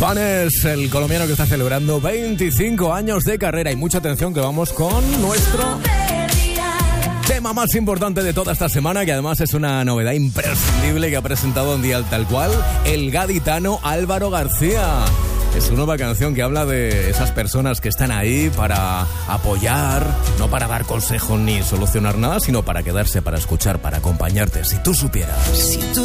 Juanes, el colombiano que está celebrando 25 años de carrera. Y mucha atención que vamos con nuestro tema más importante de toda esta semana, que además es una novedad imprescindible que ha presentado un día tal cual el gaditano Álvaro García. Es una nueva canción que habla de esas personas que están ahí para apoyar, no para dar consejos ni solucionar nada, sino para quedarse, para escuchar, para acompañarte. Si tú supieras.